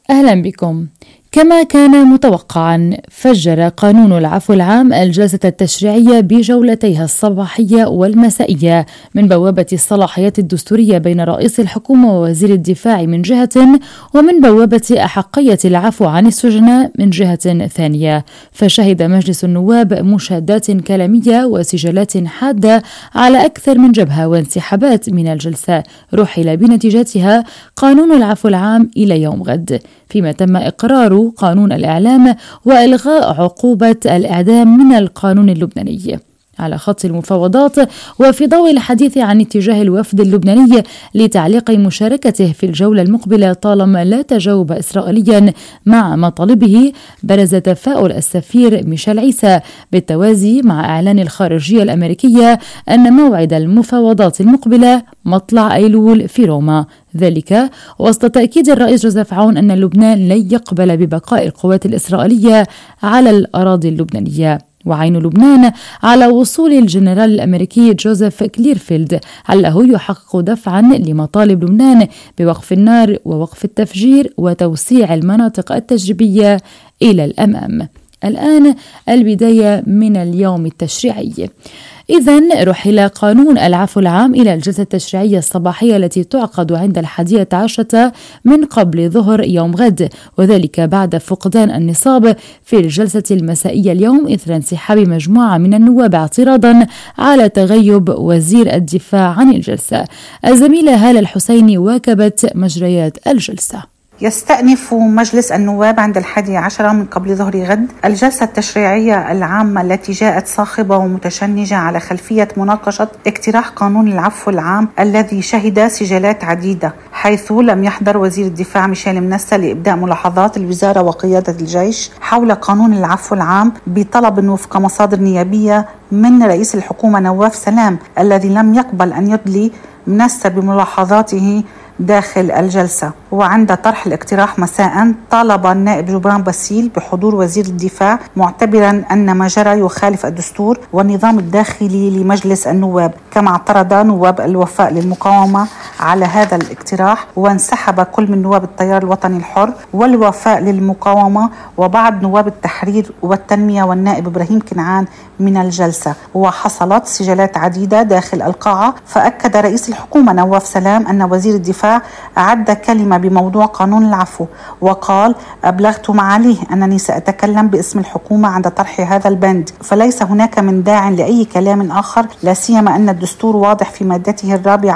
أهلا بكم. كما كان متوقعا، فجر قانون العفو العام الجلسة التشريعية بجولتيها الصباحية والمسائية من بوابة الصلاحيات الدستورية بين رئيس الحكومة ووزير الدفاع من جهة، ومن بوابة أحقية العفو عن السجناء من جهة ثانية. فشهد مجلس النواب مشادات كلامية وسجالات حادة على أكثر من جبهة وانسحابات من الجلسة رحل بنتيجتها قانون العفو العام إلى يوم غد، فيما تم إقرار قانون الإعلام وإلغاء عقوبة الإعدام من القانون اللبناني. على خط المفاوضات، وفي ضوء الحديث عن اتجاه الوفد اللبناني لتعليق مشاركته في الجولة المقبلة طالما لا تجاوب إسرائيليا مع مطالبه، برز تفاؤل السفير ميشيل عيسى بالتوازي مع إعلان الخارجية الأمريكية أن موعد المفاوضات المقبلة مطلع أيلول في روما، ذلك وسط تأكيد الرئيس جوزيف عون أن لبنان لن يقبل ببقاء القوات الإسرائيلية على الأراضي اللبنانية. وعين لبنان على وصول الجنرال الأمريكي جوزيف كليرفيلد علّه يحقق دفعا لمطالب لبنان بوقف النار ووقف التفجير وتوسيع المناطق التجريبية إلى الأمام. الآن البداية من اليوم التشريعي. إذن رحل قانون العفو العام إلى الجلسة التشريعية الصباحية التي تعقد عند 11 من قبل ظهر يوم غد، وذلك بعد فقدان النصاب في الجلسة المسائية اليوم إثر انسحاب مجموعة من النواب اعتراضا على تغيب وزير الدفاع عن الجلسة. الزميلة هالة الحسيني واكبت مجريات الجلسة. يستأنف مجلس النواب عند 11 من قبل ظهر غد الجلسة التشريعية العامة التي جاءت صاخبة ومتشنجة على خلفية مناقشة اقتراح قانون العفو العام الذي شهد سجالات عديدة، حيث لم يحضر وزير الدفاع ميشيل منسى لإبداء ملاحظات الوزارة وقيادة الجيش حول قانون العفو العام بطلب وفق مصادر نيابية من رئيس الحكومة نواف سلام، الذي لم يقبل أن يدلي منسى بملاحظاته داخل الجلسة. وعند طرح الاقتراح مساء طالب النائب جبران باسيل بحضور وزير الدفاع، معتبرا أن ما جرى يخالف الدستور والنظام الداخلي لمجلس النواب. كما اعترض نواب الوفاء للمقاومة على هذا الاقتراح، وانسحب كل من نواب التيار الوطني الحر والوفاء للمقاومة وبعض نواب التحرير والتنمية والنائب إبراهيم كنعان من الجلسة. وحصلت سجالات عديدة داخل القاعة، فأكد رئيس الحكومة نواف سلام أن وزير الدفاع أعد كلمة بموضوع قانون العفو، وقال: أبلغت معاليه أنني سأتكلم باسم الحكومة عند طرح هذا البند، فليس هناك من داع لأي كلام آخر، لا سيما أن الدستور واضح في مادته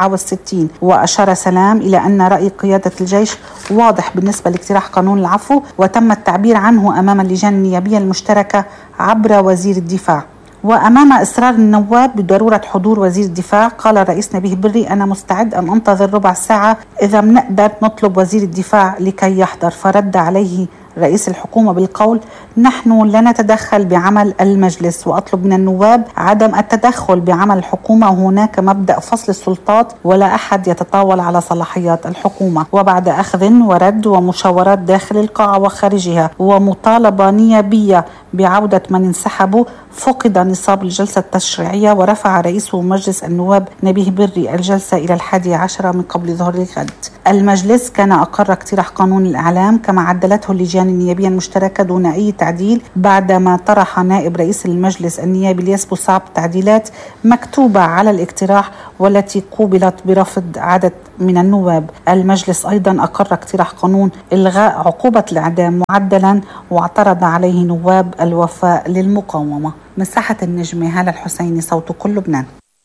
64. وأشار سلام إلى أن رأي قيادة الجيش واضح بالنسبة لاقتراح قانون العفو، وتم التعبير عنه أمام اللجان النيابية المشتركة عبر وزير الدفاع. وأمام إصرار النواب بضرورة حضور وزير الدفاع، قال الرئيس نبيه بري: أنا مستعد أن أنتظر ربع ساعة إذا بنقدر نطلب وزير الدفاع لكي يحضر. فرد عليه رئيس الحكومة بالقول: نحن لا نتدخل بعمل المجلس، وأطلب من النواب عدم التدخل بعمل الحكومة، وهناك مبدأ فصل السلطات ولا أحد يتطاول على صلاحيات الحكومة. وبعد أخذ ورد ومشاورات داخل القاعة وخارجها ومطالبة نيابية بعودة من انسحبوا، فقد نصاب الجلسة التشريعية، ورفع رئيس مجلس النواب نبيه بري الجلسة إلى 11 من قبل ظهر الغد. المجلس كان أقر اقتراح قانون الإعلام كما عدلته اللجان النيابية المشتركة دون أي تعديل، بعدما طرح نائب رئيس المجلس النيابي الياس بوصعب تعديلات مكتوبة على الاقتراح والتي قوبلت برفض عدد من النواب. المجلس أيضا أقر اقتراح قانون إلغاء عقوبة الإعدام معدلا، واعترض عليه نواب الوفاء للمقاومة. مساحة النجمة هالة الحسيني، صوت كل لبنان.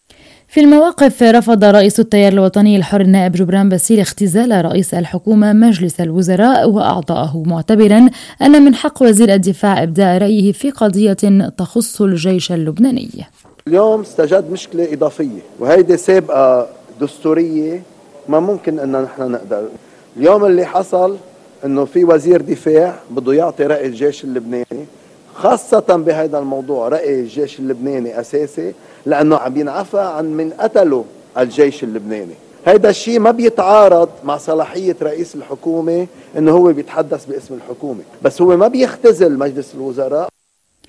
في المواقف، رفض رئيس التيار الوطني الحر النائب جبران باسيل اختزال رئيس الحكومة مجلس الوزراء وأعضائه، معتبرا أن من حق وزير الدفاع إبداء رأيه في قضية تخص الجيش اللبناني. اليوم استجد مشكلة إضافية، وهيدي سابقة دستورية ما ممكن أن نحن نقدر. اليوم اللي حصل أنه في وزير دفاع بده يعطي رأي الجيش اللبناني، خاصة بهذا الموضوع رأي الجيش اللبناني أساسي، لأنه عم ينعفى عن من قتلوا الجيش اللبناني. هذا الشيء ما بيتعارض مع صلاحية رئيس الحكومة أنه هو بيتحدث باسم الحكومة، بس هو ما بيختزل مجلس الوزراء.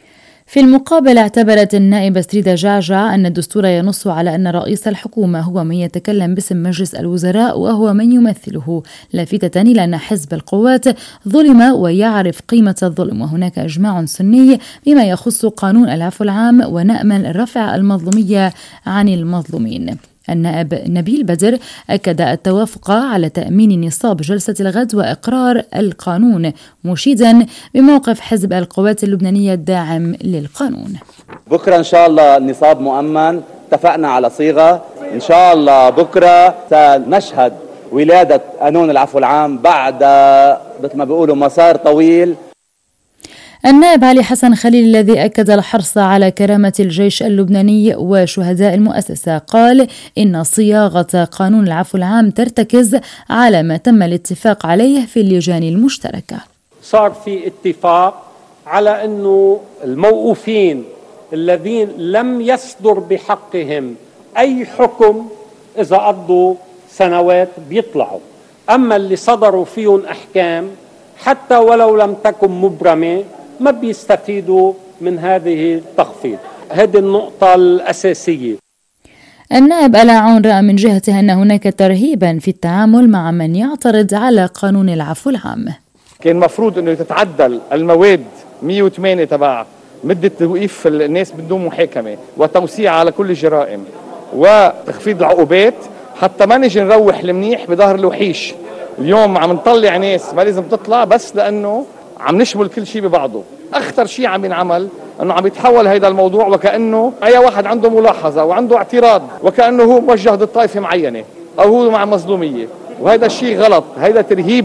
في المقابل اعتبرت النائبة سريدة جعجع أن الدستور ينص على أن رئيس الحكومة هو من يتكلم باسم مجلس الوزراء وهو من يمثله، لافتة إلى أن حزب القوات ظلم ويعرف قيمة الظلم، وهناك إجماع سني بما يخص قانون العفو العام، ونأمل رفع المظلومية عن المظلومين. النائب نبيل بدر أكد التوافق على تأمين نصاب جلسة الغد وإقرار القانون، مشيدا بموقف حزب القوات اللبنانية الداعم للقانون. بكرة إن شاء الله النصاب مؤمن، اتفقنا على صيغة، إن شاء الله بكرة سنشهد ولادة قانون العفو العام بعد مثل ما بيقولوا مسار طويل. النائب علي حسن خليل الذي أكد الحرص على كرامة الجيش اللبناني وشهداء المؤسسة قال إن صياغة قانون العفو العام ترتكز على ما تم الاتفاق عليه في اللجان المشتركة. صار في اتفاق على أنه الموقوفين الذين لم يصدر بحقهم أي حكم إذا قضوا سنوات بيطلعوا، أما اللي صدروا فيهم أحكام حتى ولو لم تكن مبرمة ما بيستفيدوا من هذه التخفيض. هذه النقطة الأساسية. النائب آلاء عون رأى من جهته أن هناك ترهيبا في التعامل مع من يعترض على قانون العفو العام. كان مفروض أنه تتعدل المواد 108 تبع مدة توقيف الناس بدون محاكمة وتوسيع على كل الجرائم وتخفيض العقوبات حتى ما نجي نروح المنيح بظهر الوحيش. اليوم عم نطلع ناس ما لازم تطلع بس لأنه عم نشمل كل شيء ببعضه. أخطر شيء عم ينعمل أنه عم يتحول هيدا الموضوع وكأنه أي واحد عنده ملاحظة وعنده اعتراض وكأنه هو موجه ضد طائفة معينة أو هو مع مظلومية، وهذا الشيء غلط، هيدا ترهيب.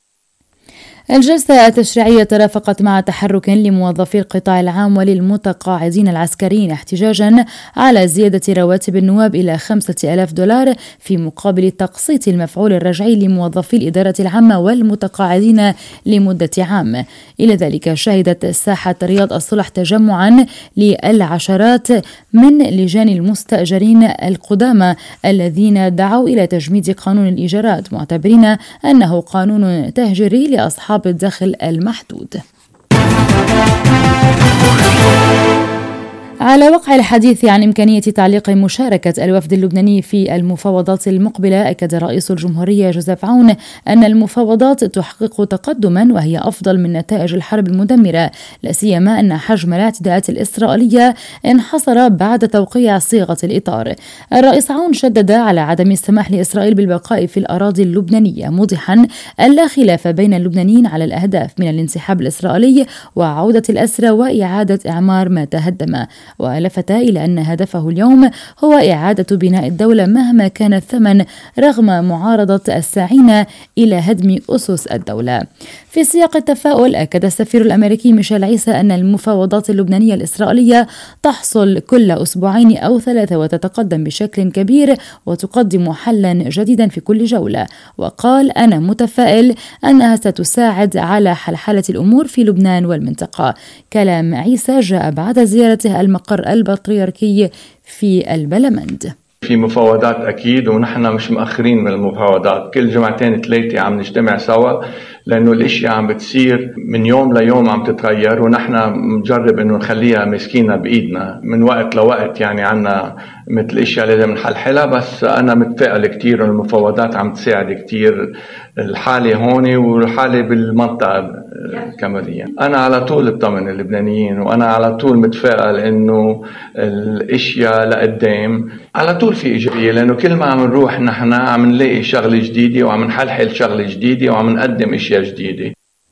الجلسة التشريعية ترافقت مع تحرك لموظفي القطاع العام وللمتقاعدين العسكريين احتجاجا على زيادة رواتب النواب إلى $5,000 في مقابل تقسيط المفعول الرجعي لموظفي الإدارة العامة والمتقاعدين لمدة عام. إلى ذلك شهدت ساحة رياض الصلح تجمعا للعشرات من لجان المستأجرين القدامى الذين دعوا إلى تجميد قانون الإيجارات، معتبرين أنه قانون تهجيري لأصحاب الدخل المحدود. على وقع الحديث عن إمكانية تعليق مشاركة الوفد اللبناني في المفاوضات المقبلة، أكد رئيس الجمهورية جوزيف عون أن المفاوضات تحقق تقدما وهي أفضل من نتائج الحرب المدمرة، لا سيما أن حجم الاعتداءات الإسرائيلية انحصر بعد توقيع صيغة الإطار. الرئيس عون شدد على عدم السماح لإسرائيل بالبقاء في الأراضي اللبنانية، موضحا أن لا خلاف بين اللبنانيين على الأهداف من الانسحاب الإسرائيلي وعودة الأسرى وإعادة إعمار ما تهدم، ولفت إلى أن هدفه اليوم هو إعادة بناء الدولة مهما كان الثمن رغم معارضة الساعين إلى هدم أسس الدولة. في سياق التفاؤل أكد السفير الأمريكي ميشيل عيسى أن المفاوضات اللبنانية الإسرائيلية تحصل كل أسبوعين أو 3 وتتقدم بشكل كبير وتقدم حلا جديدا في كل جولة، وقال أنا متفائل أنها ستساعد على حلحلة الأمور في لبنان والمنطقة. كلام عيسى جاء بعد زيارته المقر البطريركي في البلمند. في مفاوضات أكيد ونحن مش مأخرين من المفاوضات، كل جمعتين 3 عم نجتمع سوا لأنه الاشياء عم بتصير من يوم ليوم عم تتغير، ونحن نجرب إنه نخليها مسكينة بإيدنا من وقت لوقت. يعني عنا مثل اشياء لازم نحلحلها، بس أنا متفائل كتير إنه المفاوضات عم تساعد كتير الحالة هون والحالة بالمنطقة كماليا. أنا على طول اطمن اللبنانيين وأنا على طول متفائل إنه الاشياء لقدام على طول في إيجابية، لأنه كل ما عم نروح نحن عم نلاقي شغلة جديدة وعم نحلحل شغلة جديدة وعم نقدم اشياء جديدة.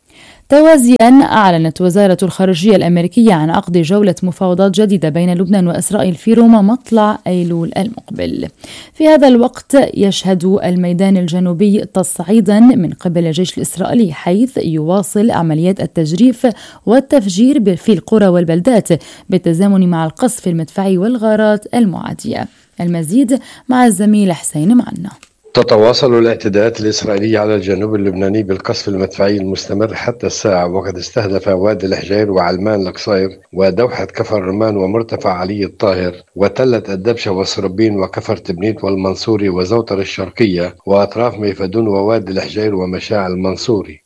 توازيا أعلنت وزارة الخارجية الأمريكية عن عقد جولة مفاوضات جديدة بين لبنان وإسرائيل في روما مطلع أيلول المقبل. في هذا الوقت يشهد الميدان الجنوبي تصعيدا من قبل الجيش الإسرائيلي، حيث يواصل عمليات التجريف والتفجير في القرى والبلدات بالتزامن مع القصف المدفعي والغارات المعادية. المزيد مع الزميل حسين معنا. تتواصل الاعتداءات الإسرائيلية على الجنوب اللبناني بالقصف المدفعي المستمر حتى الساعة، وقد استهدف وادي الحجير وعلمان القصير ودوحة كفر رمان ومرتفع علي الطاهر وتلة الدبشة والسربين وكفر تبنيت والمنصوري وزوطر الشرقية وأطراف ميفدون ووادي الحجير ومشاع المنصوري.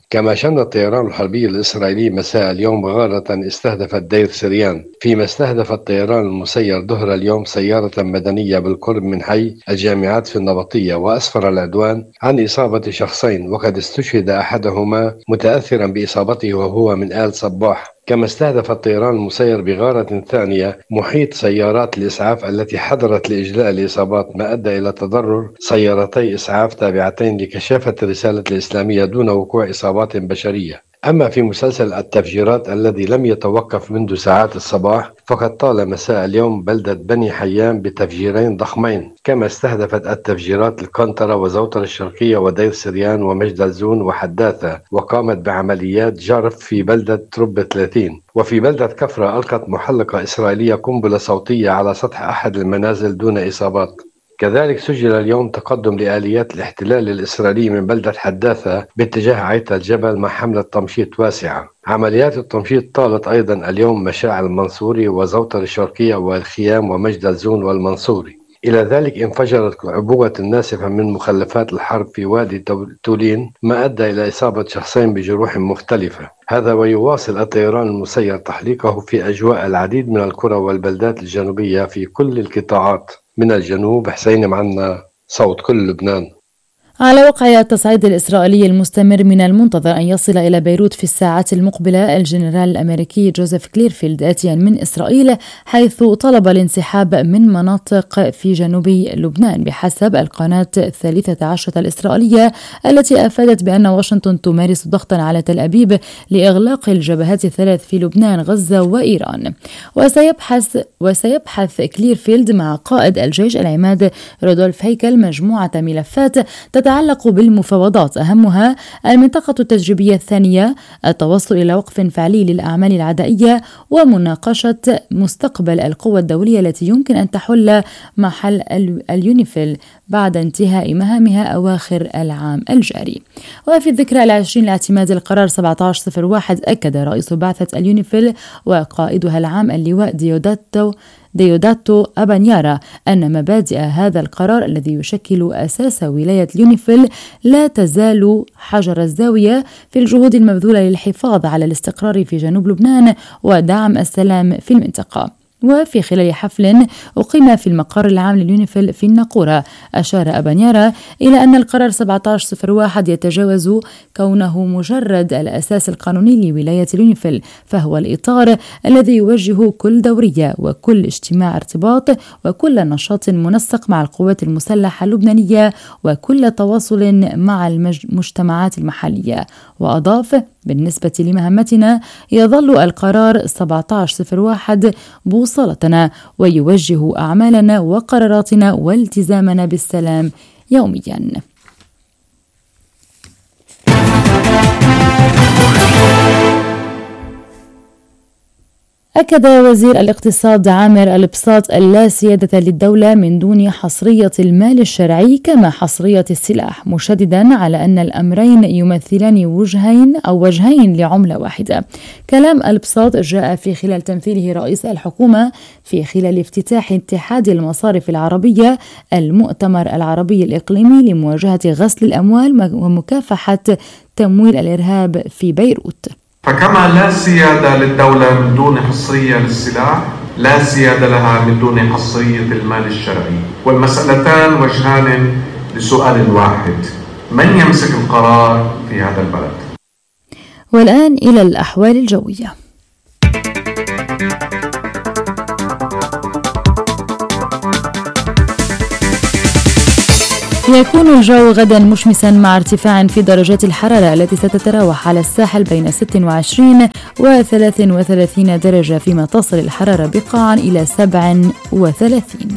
كما شن الطيران الحربي الإسرائيلي مساء اليوم غارة استهدفت دير سريان، فيما استهدف الطيران المسير ظهر اليوم سيارة مدنية بالقرب من حي الجامعات في النبطية، وأسفر العدوان عن إصابة شخصين، وقد استشهد أحدهما متأثرا بإصابته وهو من آل صباح. كما استهدف الطيران المسير بغارة ثانية محيط سيارات الإسعاف التي حضرت لإجلاء الإصابات، ما أدى إلى تضرر سيارتي إسعاف تابعتين لكشافة الرسالة الإسلامية دون وقوع إصابات بشرية. أما في مسلسل التفجيرات الذي لم يتوقف منذ ساعات الصباح، فقد طال مساء اليوم بلدة بني حيان بتفجيرين ضخمين، كما استهدفت التفجيرات القنطرة وزوطر الشرقية ودير سريان ومجد زون وحداثة، وقامت بعمليات جرف في بلدة ترب 30. وفي بلدة كفرة ألقت محلقة إسرائيلية قنبلة صوتية على سطح أحد المنازل دون إصابات. كذلك سجل اليوم تقدم لآليات الاحتلال الإسرائيلي من بلدة حداثة باتجاه عيت الجبل مع حملة تمشيط واسعة. عمليات التمشيط طالت أيضا اليوم مشاعل المنصوري وزوطر الشرقية والخيام ومجد الزون والمنصوري. إلى ذلك انفجرت عبوة ناسفة من مخلفات الحرب في وادي تولين، ما أدى إلى إصابة شخصين بجروح مختلفة. هذا ويواصل الطيران المسير تحليقه في أجواء العديد من القرى والبلدات الجنوبية في كل القطاعات. من الجنوب حسين معنا، صوت كل لبنان. على وقع التصعيد الإسرائيلي المستمر، من المنتظر أن يصل إلى بيروت في الساعات المقبلة الجنرال الأمريكي جوزيف كليرفيلد آتيا من إسرائيل، حيث طلب الانسحاب من مناطق في جنوب لبنان بحسب القناة 13 الإسرائيلية، التي أفادت بأن واشنطن تمارس ضغطا على تل أبيب لإغلاق الجبهات الثلاث في لبنان، غزة وإيران. وسيبحث كليرفيلد مع قائد الجيش العماد رودولف هيكل مجموعة ملفات تتعلق بالمفاوضات، أهمها المنطقة التجريبية الثانية، التوصل إلى وقف فعلي للأعمال العدائية، ومناقشة مستقبل القوى الدولية التي يمكن أن تحل محل اليونيفيل بعد انتهاء مهامها أواخر العام الجاري. وفي الذكرى العشرين لاعتماد القرار 1701، أكد رئيس بعثة اليونيفيل وقائدها العام اللواء ديوداتو أبانيارا أن مبادئ هذا القرار الذي يشكل أساس ولاية اليونيفيل لا تزال حجر الزاوية في الجهود المبذولة للحفاظ على الاستقرار في جنوب لبنان ودعم السلام في المنطقة. وفي خلال حفل أقيم في المقر العام لليونيفيل في الناقورة، أشار أبانيارا إلى أن القرار 1701 يتجاوز كونه مجرد الأساس القانوني لولاية اليونيفيل، فهو الإطار الذي يوجه كل دورية وكل اجتماع ارتباط وكل نشاط منسق مع القوات المسلحة اللبنانية وكل تواصل مع المجتمعات المحلية. وأضاف: بالنسبة لمهمتنا يظل القرار 1701 بوصلتنا ويوجه أعمالنا وقراراتنا والتزامنا بالسلام يوميا. أكد وزير الاقتصاد عامر البساط اللا سيادة للدولة من دون حصرية المال الشرعي كما حصرية السلاح، مشددا على أن الأمرين يمثلان وجهين لعملة واحدة. كلام البساط جاء في خلال تمثيله رئيس الحكومة في خلال افتتاح اتحاد المصارف العربية، المؤتمر العربي الإقليمي لمواجهة غسل الأموال ومكافحة تمويل الإرهاب في بيروت. فكما لا سيادة للدولة من دون حصرية للسلاح، لا سيادة لها من دون حصرية المال الشرعي، والمسألتان وجهان لسؤال واحد: من يمسك القرار في هذا البلد؟ والآن إلى الأحوال الجوية. يكون الجو غدا مشمسا مع ارتفاع في درجات الحرارة التي ستتراوح على الساحل بين 26 و 33 درجة، فيما تصل الحرارة بقاعا إلى 37.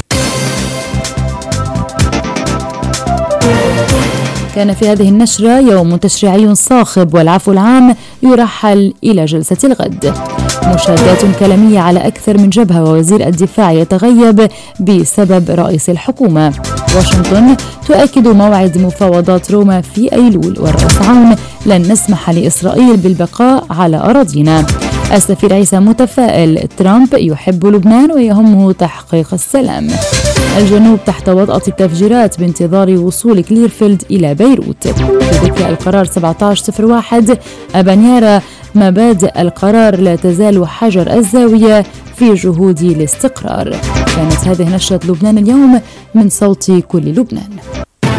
كان في هذه النشرة يوم تشريعي صاخب، والعفو العام يرحل إلى جلسة الغد. مشادات كلامية على أكثر من جبهة، ووزير الدفاع يتغيب بسبب رئيس الحكومة. واشنطن تؤكد موعد مفاوضات روما في أيلول، والرئيس عون: لن نسمح لإسرائيل بالبقاء على أراضينا. السفير عيسى متفائل، ترامب يحب لبنان ويهمه تحقيق السلام. الجنوب تحت وطأة التفجيرات بانتظار وصول كليرفيلد إلى بيروت. في ذكر القرار 1701 أبانيارا، مبادئ القرار لا تزال حجر الزاوية في جهود الاستقرار. كانت هذه نشرة لبنان اليوم من صوت كل لبنان.